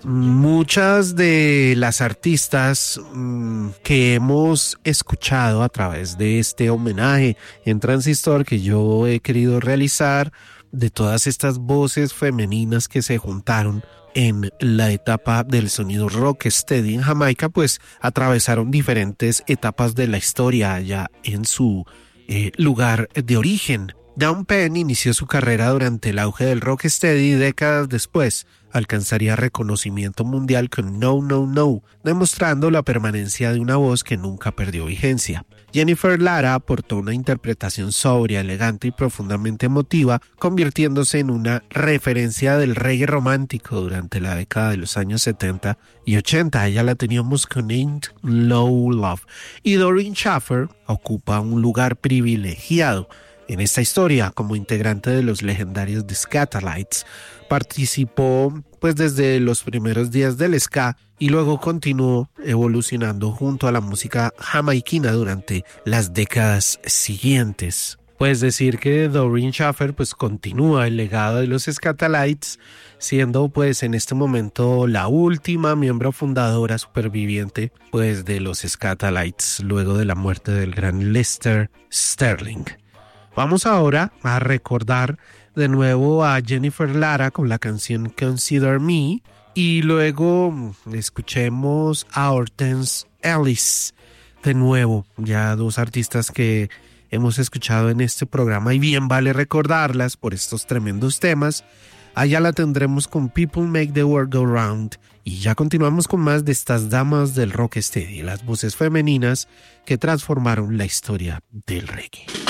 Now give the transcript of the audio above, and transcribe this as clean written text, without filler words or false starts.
Muchas de las artistas que hemos escuchado a través de este homenaje en Transistor que yo he querido realizar, de todas estas voces femeninas que se juntaron en la etapa del sonido rocksteady en Jamaica, pues atravesaron diferentes etapas de la historia allá en su lugar de origen. Dawn Penn inició su carrera durante el auge del rocksteady y décadas después alcanzaría reconocimiento mundial con No No No, demostrando la permanencia de una voz que nunca perdió vigencia. Jennifer Lara aportó una interpretación sobria, elegante y profundamente emotiva, convirtiéndose en una referencia del reggae romántico durante la década de los años 70 y 80. Ella la teníamos con Ain't Low Love. Y Doreen Shaffer ocupa un lugar privilegiado en esta historia como integrante de los legendarios The Skatalites. Participó pues desde los primeros días del ska y luego continuó evolucionando junto a la música jamaiquina durante las décadas siguientes. Puedes decir que Doreen Shaffer pues continúa el legado de los Skatalites, siendo pues en este momento la última miembro fundadora superviviente pues de los Skatalites luego de la muerte del gran Lester Sterling. Vamos ahora a recordar de nuevo a Jennifer Lara con la canción Consider Me y luego escuchemos a Hortense Ellis de nuevo, ya dos artistas que hemos escuchado en este programa y bien vale recordarlas por estos tremendos temas. Allá la tendremos con People Make the World Go Round y ya continuamos con más de estas damas del rocksteady, las voces femeninas que transformaron la historia del reggae.